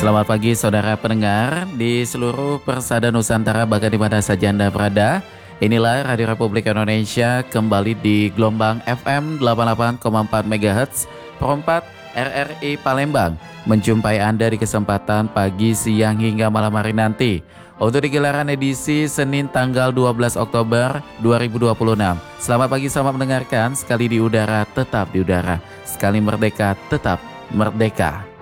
Selamat pagi saudara pendengar di seluruh persada Nusantara bahkan di mana saja Anda berada. Inilah Radio Republik Indonesia kembali di gelombang FM 88,4 MHz Perempat RRI Palembang. Menjumpai Anda di kesempatan pagi, siang hingga malam hari nanti untuk digelaran edisi Senin tanggal 12 Oktober 2026. Selamat pagi, selamat mendengarkan. Sekali di udara tetap di udara, sekali merdeka tetap merdeka.